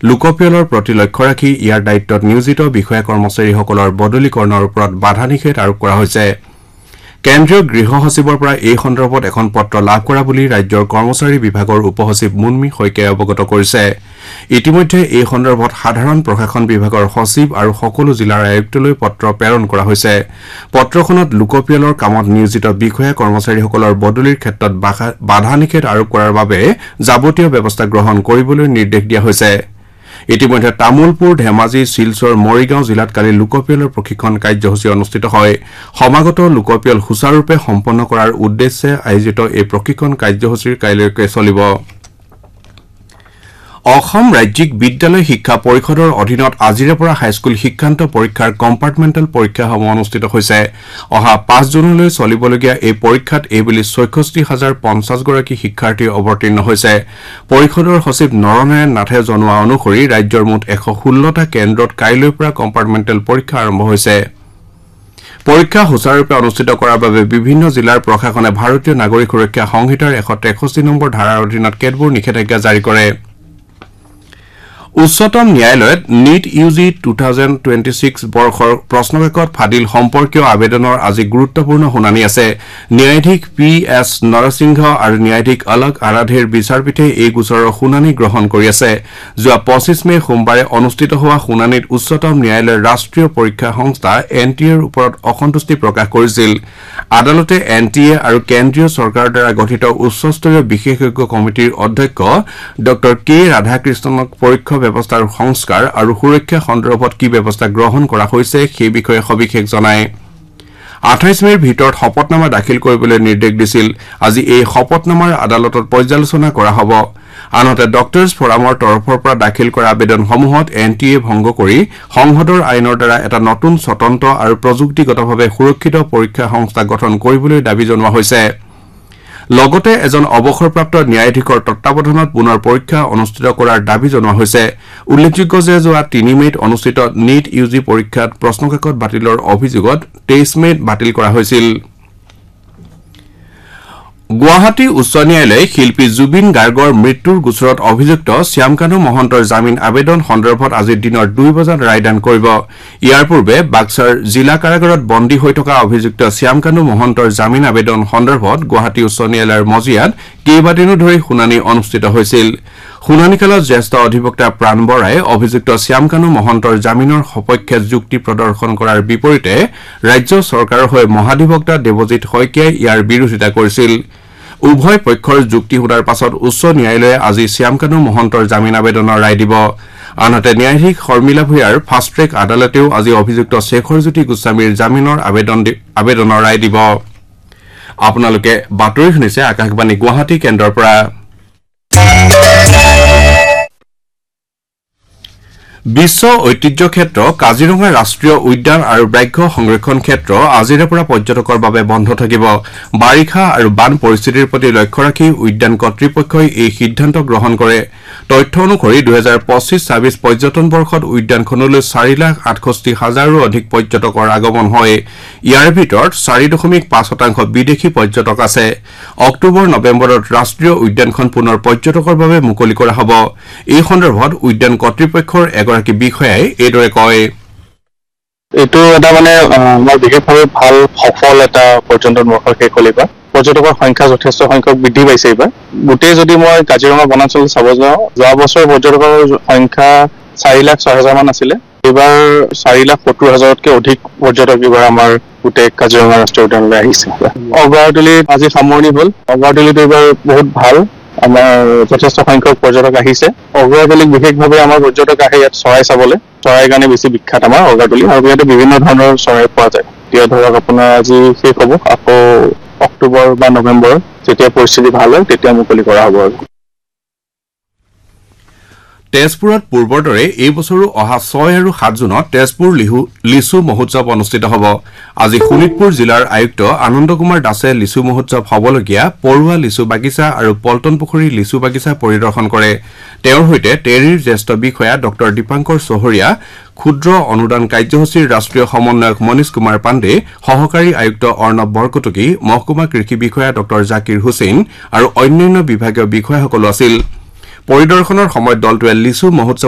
লোকপিয়লৰ প্ৰতি লক্ষ্য ৰাখি ইয়াৰ দায়িত্বত নিয়োজিত বিষয়া কৰ্মচাৰীসকলৰ বদলীকৰণৰ ওপৰত বাধা নিষেধ আৰোপ কৰা হৈছে কেন্দ্ৰীয় গৃহ সচিবৰ পৰা এই সন্দৰ্ভত এখন পত্ৰ লাভ কৰা বুলি ৰাজ্যৰ কৰ্মচাৰী বিভাগৰ উপসচিব মুনমি শইকীয়াই অৱগত কৰিছে ইতিমধ্যে এই সন্দৰ্ভত সাধাৰণ প্ৰশাসন বিভাগৰ সচিব আৰু সকলো জিলাৰ আয়ুক্তলৈ পত্ৰ প্ৰেৰণ কৰা হৈছে পত্ৰখনত লোকপিয়লৰ কামত নিয়োজিত বিষয়া কৰ্মচাৰীসকলৰ বদলিৰ ক্ষেত্ৰত বাধা নিষেধ আৰোপ কৰাৰ বাবে যাৱতীয় ব্যৱস্থা গ্ৰহণ কৰিবলৈ নিৰ্দেশ দিয়া হৈছে ইতিমধ্যে তামুলপুৰ ধেমাজি শিলচৰ মৰিগাঁও জিলাত কালি লোকপিয়লৰ প্ৰশিক্ষণ কাৰ্যসূচী অনুষ্ঠিত হয় সমাগত লোকপিয়ল সুচাৰুৰূপে সম্পন্ন কৰাৰ উদ্দেশ্যে আয়োজিত এই প্ৰশিক্ষণ কাৰ্যসূচীৰ কাইলৈকে চলিব অসম ৰাজ্যিক বিদ্যালয় শিক্ষা পৰিষদৰ অধীনত আজিৰে পৰা হাইস্কুল শিক্ষান্ত পৰীক্ষাৰ কম্পাৰ্টমেণ্টেল পৰীক্ষাসমূহ অনুষ্ঠিত হৈছে অহা 5 জুনলৈ চলিবলগীয়া এই পৰীক্ষাত এইবুলি ৬৬,০৫০ গৰাকী শিক্ষাৰ্থী অৱতীৰ্ণ হৈছে পৰিষদৰ সচিব নৰনাৰায়ণ নাথে জনোৱা অনুসৰি ৰাজ্যৰ মুঠ ১১৬টা কেন্দ্ৰত কাইলৈৰ পৰা কম্পাৰ্টমেণ্টেল পৰীক্ষা আৰম্ভ হৈছে পৰীক্ষা সুচাৰুৰূপে অনুষ্ঠিত কৰাৰ বাবে বিভিন্ন জিলাৰ প্ৰশাসনে ভাৰতীয় নাগৰিক সুৰক্ষা সংহিতাৰ ১৬৩ নম্বৰ ধাৰাৰ অধীনত কেতবোৰ নিষেধাজ্ঞা জাৰি কৰে উচ্চতম ন্যায়ালয়ত নীট ইউজি 2026 বৰ্ষৰ প্ৰশ্নকাকত ফাদিল সম্পৰ্কীয় আবেদনৰ আজি গুৰুত্বপূৰ্ণ শুনানি আছে ন্যায়াধীশ পি.এছ. নৰসিংহ আৰু ন্যায়াধীশ অলক আৰাধেৰ বিচাৰপীঠে এই গোচৰৰ শুনানি গ্ৰহণ কৰি আছে যোৱা 25 মে সোমবাৰে অনুষ্ঠিত হোৱা শুনানিত উচ্চতম ন্যায়ালয়ৰ ৰাষ্ট্ৰীয় পৰীক্ষা সংস্থা এনটিএৰ ওপৰত অসন্তুষ্টি প্ৰকাশ কৰিছিল আদালতে এনটিএ আৰু কেন্দ্ৰীয় চৰকাৰৰ দ্বাৰা গঠিত উচ্চস্তৰীয় বিশেষজ্ঞ কমিটিৰ অধ্যক্ষ ড কে ৰাধাকৃষ্ণনক পৰীক্ষা ব্যৱস্থাৰ সংস্কাৰ আৰু সুৰক্ষা সন্দৰ্ভত কি ব্যৱস্থা গ্ৰহণ কৰা হৈছে সেই বিষয়ে সবিশেষ জনায় 28 মেৰ ভিতৰত শপতনামা দাখিল কৰিবলৈ নিৰ্দেশ দিছিল আজি এই শপতনামাৰ আদালতত পৰ্যালোচনা কৰা হ'ব আনহাতে ডক্টৰ্ছ ফৰামৰ তৰফৰ পৰা দাখিল কৰা আবেদনসমূহত এনটিএ ভংগ কৰি সংসদৰ আইনৰ দ্বাৰা এটা নতুন স্বতন্ত্ৰ আৰু প্ৰযুক্তিগতভাৱে সুৰক্ষিত পৰীক্ষা সংস্থা গঠন কৰিবলৈ দাবী জনোৱা হৈছে লগতে এজন অৱসৰপ্ৰাপ্ত ন্যায়াধীশৰ তত্বাৱধানত পুনৰ পৰীক্ষা অনুষ্ঠিত কৰাৰ দাবী জনোৱা হৈছে উল্লেখযোগ্য যে যোৱা 3 মেত অনুষ্ঠিত নীট ইউজি পৰীক্ষাত প্ৰশ্নকাকত বাতিলৰ অভিযোগত 23 মেত বাতিল কৰা হৈছিল গুৱাহাটী উচ্চ ন্যায়ালয়ে শিল্পী জুবিন গাৰ্গৰ মৃত্যুৰ গোচৰত অভিযুক্ত শ্যামকানু মহন্তৰ জামিন আবেদন সন্দৰ্ভত আজিৰ দিনৰ 2 বজাত ৰায়দান কৰিব ইয়াৰ পূৰ্বে বাক্সাৰ জিলা কাৰাগাৰত বন্দী হৈ থকা অভিযুক্ত শ্যামকানু মহন্তৰ জামিন আবেদন সন্দৰ্ভত গুৱাহাটী উচ্চ ন্যায়ালয়ৰ মজিয়াত কেইবাদিনো ধৰি শুনানি অনুষ্ঠিত হৈছিল শুনানিকালত জ্যেষ্ঠ অধিবক্তা প্ৰাণ বৰাই অভিযুক্ত শ্যামকানু মহন্তৰ জামিনৰ সপক্ষে যুক্তি প্ৰদৰ্শন কৰাৰ বিপৰীতে ৰাজ্য চৰকাৰৰ হৈ মহাধিবক্তা দেৱজিৎ শইকীয়াই ইয়াৰ বিৰোধিতা কৰিছিল উভয় পক্ষৰ যুক্তি শুনাৰ পাছত উচ্চ ন্যায়ালয়ে আজি শ্যামকানু মহন্তৰ জামিন আবেদনৰ ৰায় দিব আনহাতে ন্যায়াধীশ শৰ্মিলা ভূঞাৰ ফাষ্ট ট্ৰেক আদালতেও আজি অভিযুক্ত শেখৰজ্যোতি গোস্বামীৰ জামিনৰ আবেদনৰ ৰায় দিব আপোনালোকে বাতৰি শুনিছে আকাশবাণী গুৱাহাটী কেন্দ্ৰৰ পৰা বিশ্ব ঐতিহ্য ক্ষেত্ৰ কাজিৰঙা ৰাষ্ট্ৰীয় উদ্যান আৰু ব্যাঘ্ৰ সংৰক্ষণ ক্ষেত্ৰ আজিৰে পৰা পৰ্যটকৰ বাবে বন্ধ থাকিব বাৰিষা আৰু বান পৰিস্থিতিৰ প্ৰতি লক্ষ্য ৰাখি উদ্যান কৰ্তৃপক্ষই এই সিদ্ধান্ত গ্ৰহণ কৰে তথ্য অনুসৰি 2025-26 পৰ্যটন বৰ্ষত উদ্যানখনলৈ 4,68,000ৰো অধিক পৰ্যটকৰ আগমন হয় ইয়াৰ ভিতৰত 4.5% বিদেশী পৰ্যটক আছে অক্টোবৰ নৱেম্বৰত ৰাষ্ট্ৰীয় উদ্যানখন পুনৰ পৰ্যটকৰ বাবে মুকলি কৰা হ'ব এই সন্দৰ্ভত উদ্যান কৰ্তৃপক্ষৰ এগৰাকী বিষয়াই এইদৰে কয় এইটো এটা মানে আমাৰ বিশেষভাৱে ভাল সফল এটা পৰ্যটন বৰ্ষৰ শেষ হ'ল এইবাৰ পৰ্যটকৰ সংখ্যা যথেষ্ট সংখ্যক বৃদ্ধি পাইছে এইবাৰ গোটেই যদি মই কাজিৰঙা বনাঞ্চল চাব যাওঁ যোৱা বছৰ পৰ্যটকৰ সংখ্যা 4,06,000 মান আছিলে এইবাৰ 4,70,000তকৈ অধিক পৰ্যটক এইবাৰ আমাৰ গোটেই কাজিৰঙা ৰাষ্ট্ৰীয় উদ্যানলৈ আহিছে অগৰাতলিত আজি সামৰণি হ'ল অগৰাতলিত এইবাৰ বহুত ভাল আমাৰ যথেষ্ট সংখ্যক পৰ্যটক আহিছে অগৰাতলিক বিশেষভাৱে আমাৰ পৰ্যটক আহে ইয়াত চৰাই চাবলৈ চৰাইৰ কাৰণে বেছি বিখ্যাত আমাৰ অগৰাতলি আৰু ইয়াতে বিভিন্ন ধৰণৰ চৰাই পোৱা যায় এতিয়া ধৰক আপোনাৰ আজি শেষ হ'ব আকৌ অক্টোবৰ বা নৱেম্বৰ যেতিয়া পৰিস্থিতি ভাল হয় তেতিয়া মুকলি কৰা হ'ব আৰু তেজপুৰত পূৰ্বৰ দৰে এই বছৰো অহা 6 আৰু 7 জুনত তেজপুৰ লিচু মহোৎসৱ অনুষ্ঠিত হ'ব আজি শোণিতপুৰ জিলাৰ আয়ুক্ত আনন্দ কুমাৰ দাসে লিচু মহোৎসৱ হ'বলগীয়া পৰুৱা লিচু বাগিচা আৰু পল্টন পুখুৰী লিচু বাগিচা পৰিদৰ্শন কৰে তেওঁৰ সৈতে টেৰীৰ জ্যেষ্ঠ বিষয়া ডক্টৰ দীপাংকৰ চহৰীয়া ক্ষুদ্ৰ অনুদান কাৰ্যসূচীৰ ৰাষ্ট্ৰীয় সমন্বয়ক মনীষ কুমাৰ পাণ্ডে সহকাৰী আয়ুক্ত অৰ্ণৱ বৰকটকী মহকুমা কৃষি বিষয়া ডক্টৰ জাকিৰ হুছেইন আৰু অন্যান্য বিভাগীয় বিষয়াসকলো আছিল পৰিদৰ্শনৰ সময়ত দলটোৱে লিচু মহোৎসৱ